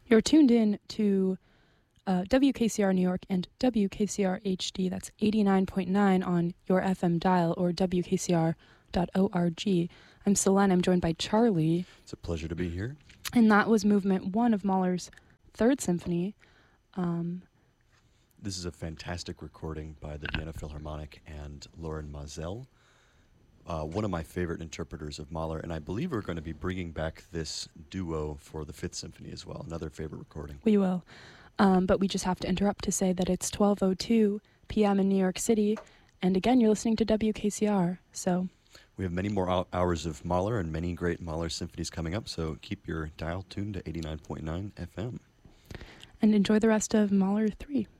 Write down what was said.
You're tuned in to WKCR New York and WKCR HD. That's 89.9 on your FM dial or WKCR.org. I'm Selene. I'm joined by Charlie. It's a pleasure to be here. And that was Movement 1 of Mahler's Third Symphony. This is a fantastic recording by the Vienna Philharmonic and Loren Maazel, one of my favorite interpreters of Mahler, and I believe we're going to be bringing back this duo for the Fifth Symphony as well, another favorite recording. We will. But we just have to interrupt to say that it's 12:02 p.m. in New York City, and again, you're listening to WKCR, so... We have many more hours of Mahler and many great Mahler symphonies coming up, so keep your dial tuned to 89.9 FM. And enjoy the rest of Mahler 3.